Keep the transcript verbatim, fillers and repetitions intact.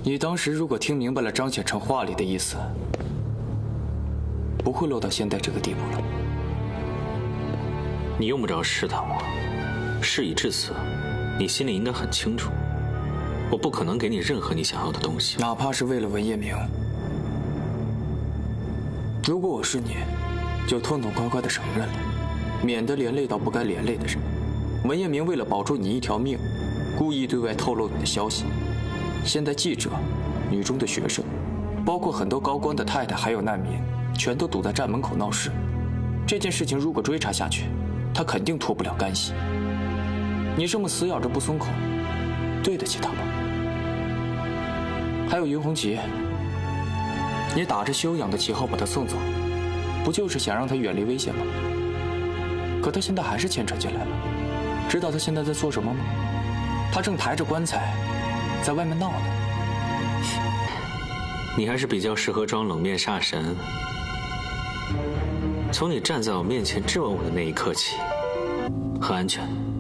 你当时如果听明白了张显成话里的意思，不会落到现在这个地步了。 你用不着试探我，事已至此，你心里应该很清楚，我不可能给你任何你想要的东西， 哪怕是为了文业明。如果我是你，就痛痛快快的承认了，免得连累到不该连累的人。文业明为了保住你一条命，故意对外透露你的消息。现在记者、女中的学生，包括很多高官的太太，还有难民，全都堵在站门口闹事。这件事情如果追查下去，他肯定脱不了干系。你这么死咬着不松口，对得起他吗？还有云红旗，你打着休养的旗号把他送走，不就是想让他远离危险吗？可他现在还是牵扯进来了。知道他现在在做什么吗？他正抬着棺材在外面闹呢。 你还是比较适合装冷面煞神。从你站在我面前质问我的那一刻起，很安全。